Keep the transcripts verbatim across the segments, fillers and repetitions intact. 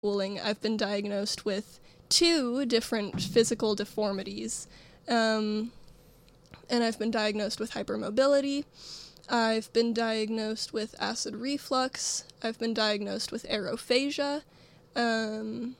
schooling, I've been diagnosed with two different physical deformities. Um, and I've been diagnosed with hypermobility. I've been diagnosed with acid reflux. I've been diagnosed with aerophagia. Um,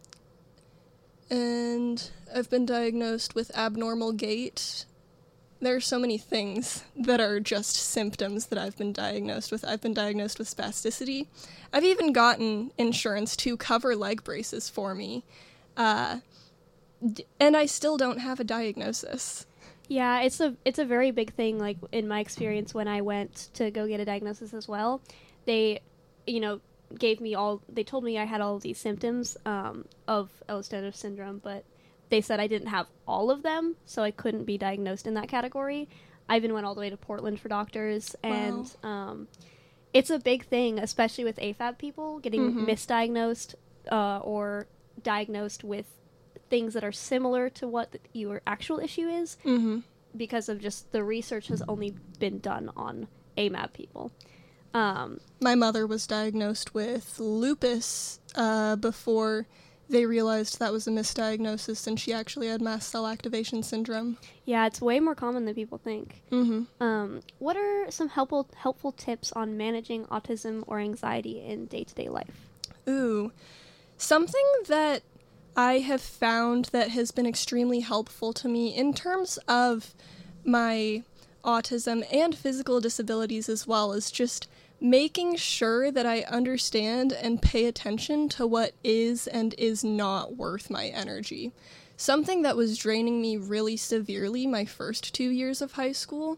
and I've been diagnosed with abnormal gait. There are so many things that are just symptoms that I've been diagnosed with. I've been diagnosed with spasticity. I've even gotten insurance to cover leg braces for me. Uh, d- and I still don't have a diagnosis. Yeah, it's a it's a very big thing, like, in my experience when I went to go get a diagnosis as well. They, you know, gave me all, they told me I had all of these symptoms um, of Ehlers-Danlos syndrome, but they said I didn't have all of them, so I couldn't be diagnosed in that category. I even went all the way to Portland for doctors, and wow. um, it's a big thing, especially with A F A B people, getting mm-hmm. misdiagnosed uh, or diagnosed with things that are similar to what the, your actual issue is, mm-hmm. because of just the research has only been done on A M A B people. Um, My mother was diagnosed with lupus uh, before they realized that was a misdiagnosis, and she actually had mast cell activation syndrome. Yeah, it's way more common than people think. Mm-hmm. Um, what are some helpful helpful tips on managing autism or anxiety in day-to-day life? Ooh, something that I have found that has been extremely helpful to me in terms of my autism and physical disabilities as well is just making sure that I understand and pay attention to what is and is not worth my energy. Something that was draining me really severely my first two years of high school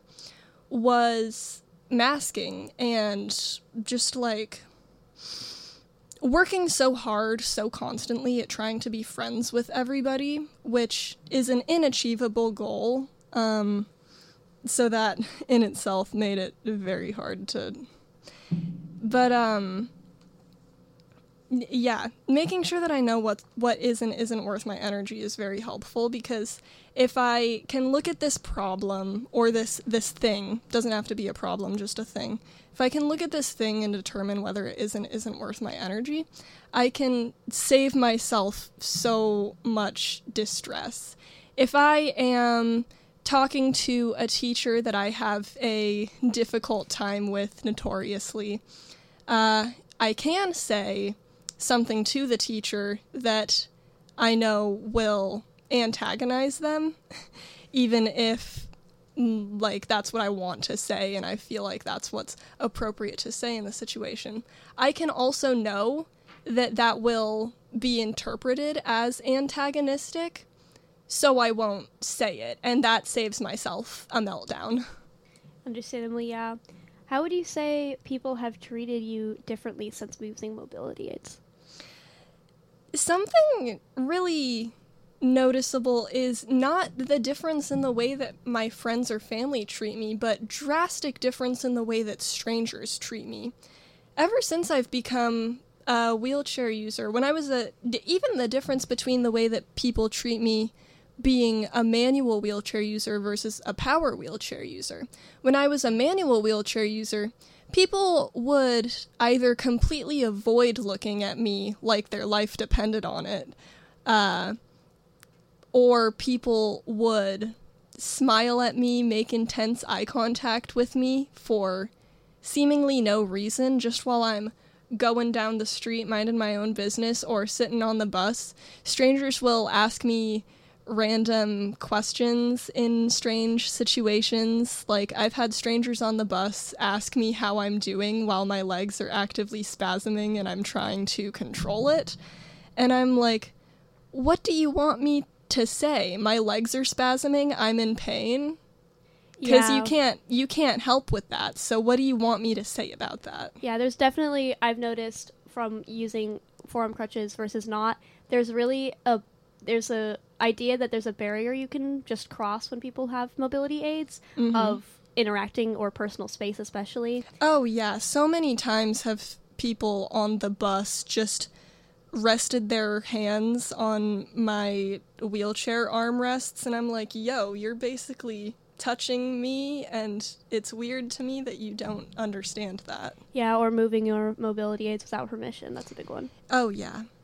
was masking and just like working so hard, so constantly at trying to be friends with everybody, which is an inachievable goal. Um, so that in itself made it very hard to... But, um, yeah, making sure that I know what what is and isn't worth my energy is very helpful, because if I can look at this problem, or this, this thing, doesn't have to be a problem, just a thing, if I can look at this thing and determine whether it is and isn't worth my energy, I can save myself so much distress. If I am talking to a teacher that I have a difficult time with notoriously, uh, I can say something to the teacher that I know will antagonize them, even if, like, that's what I want to say and I feel like that's what's appropriate to say in the situation. I can also know that that will be interpreted as antagonistic, so I won't say it, and that saves myself a meltdown. Understandably, yeah. How would you say people have treated you differently since using mobility aids? Something really noticeable is not the difference in the way that my friends or family treat me, but drastic difference in the way that strangers treat me. Ever since I've become a wheelchair user, when I was a, even the difference between the way that people treat me being a manual wheelchair user versus a power wheelchair user. When I was a manual wheelchair user, people would either completely avoid looking at me like their life depended on it, uh, or people would smile at me, make intense eye contact with me for seemingly no reason, just while I'm going down the street minding my own business or sitting on the bus. Strangers will ask me random questions in strange situations. Like, I've had strangers on the bus ask me how I'm doing while my legs are actively spasming and I'm trying to control it. And I'm like, what do you want me to say? My legs are spasming, I'm in pain? Because yeah. you can't you can't help with that. So what do you want me to say about that? Yeah, there's definitely, I've noticed from using forearm crutches versus not, there's really a there's a idea that there's a barrier you can just cross when people have mobility aids, mm-hmm. of interacting or personal space especially. Oh yeah, so many times have people on the bus just rested their hands on my wheelchair armrests, and I'm like, yo, you're basically touching me, and it's weird to me that you don't understand that. Yeah, or moving your mobility aids without permission. That's a big one. Oh yeah.